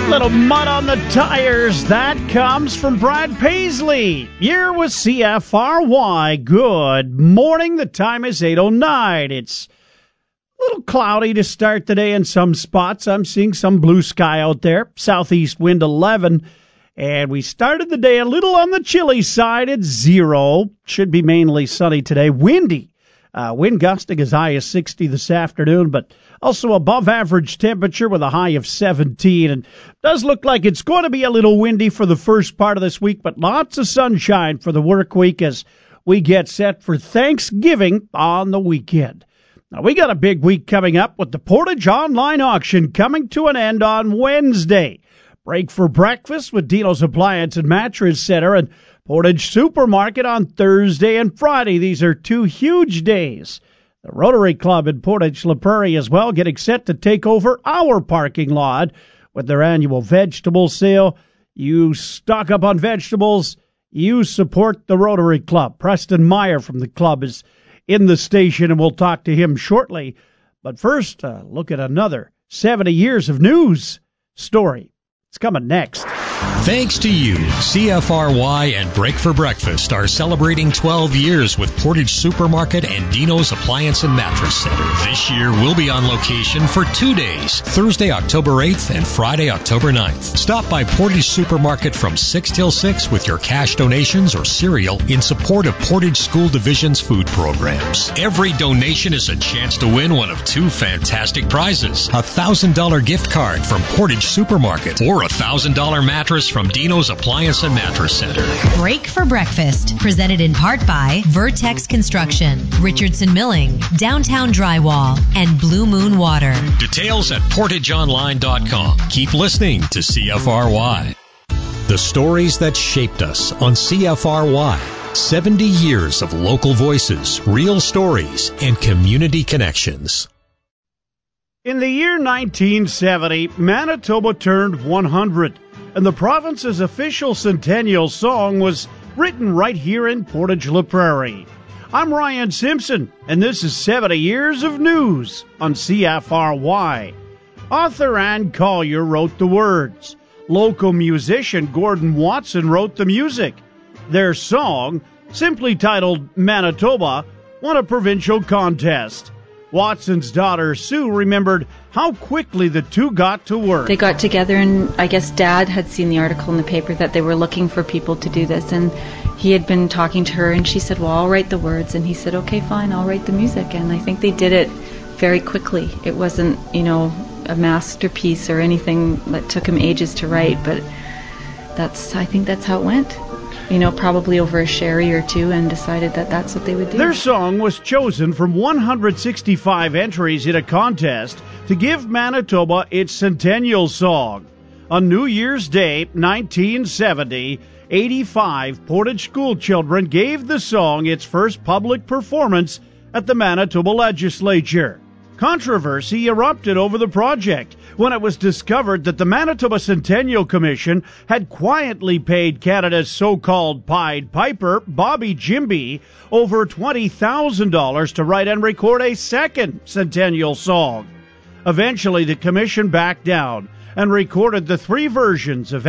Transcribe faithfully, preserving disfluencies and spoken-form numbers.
Little mud on the tires. That comes from Brad Paisley. You're with C F R Y. Good morning. The time is eight oh nine. It's a little cloudy to start the day in some spots. I'm seeing some blue sky out there. Southeast wind eleven. And we started the day a little on the chilly side at zero. Should be mainly sunny today. Windy. Uh, wind gusting as high as sixty this afternoon, but also above average temperature with a high of seventeen. And does look like it's going to be a little windy for the first part of this week, but lots of sunshine for the work week as we get set for Thanksgiving on the weekend. Now, we got a big week coming up with the Portage Online Auction coming to an end on Wednesday. Break for breakfast with Dino's Appliance and Mattress Center and Portage Supermarket on Thursday and Friday. These are two huge days. The Rotary Club in Portage La Prairie as well getting set to take over our parking lot with their annual vegetable sale. You stock up on vegetables, you support the Rotary Club. Preston Meyer from the club is in the station, and we'll talk to him shortly. But first, uh, look at another seventy years of news story. It's coming next. Thanks to you, C F R Y and Break for Breakfast are celebrating twelve years with Portage Supermarket and Dino's Appliance and Mattress Center. This year, we'll be on location for two days, Thursday, October eighth and Friday, October ninth. Stop by Portage Supermarket from six till six with your cash donations or cereal in support of Portage School Division's food programs. Every donation is a chance to win one of two fantastic prizes. A one thousand dollars gift card from Portage Supermarket or a one thousand dollars mattress from Dino's Appliance and Mattress Center. Break for Breakfast, presented in part by Vertex Construction, Richardson Milling, Downtown Drywall, and Blue Moon Water. Details at portage online dot com. Keep listening to C F R Y. The stories that shaped us on C F R Y. seventy years of local voices, real stories, and community connections. In the year nineteen seventy, Manitoba turned one hundred, and the province's official centennial song was written right here in Portage La Prairie. I'm Ryan Simpson, and this is seventy years of news on C F R Y. Author Ann Collier wrote the words. Local musician Gordon Watson wrote the music. Their song, simply titled Manitoba, won a provincial contest. Watson's daughter, Sue, remembered how quickly the two got to work. They got together, and I guess Dad had seen the article in the paper that they were looking for people to do this, and he had been talking to her, and she said, well, I'll write the words, and he said, okay, fine, I'll write the music, and I think they did it very quickly. It wasn't, you know, a masterpiece or anything that took him ages to write, but that's, I think that's how it went. You know, probably over a sherry or two, and decided that that's what they would do. Their song was chosen from one hundred sixty-five entries in a contest to give Manitoba its centennial song. On New Year's Day, nineteen seventy, eighty-five Portage school children gave the song its first public performance at the Manitoba Legislature. Controversy erupted over the project when it was discovered that the Manitoba Centennial Commission had quietly paid Canada's so-called Pied Piper, Bobby Jimby, over twenty thousand dollars to write and record a second centennial song. Eventually, the commission backed down and recorded the three versions of